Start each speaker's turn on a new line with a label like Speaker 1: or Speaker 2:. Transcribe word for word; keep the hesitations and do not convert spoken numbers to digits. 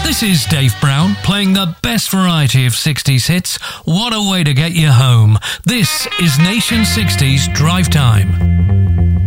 Speaker 1: This is Dave Brown playing the best variety of sixties hits. What a way to get you home. This is Nation sixties Drive Time.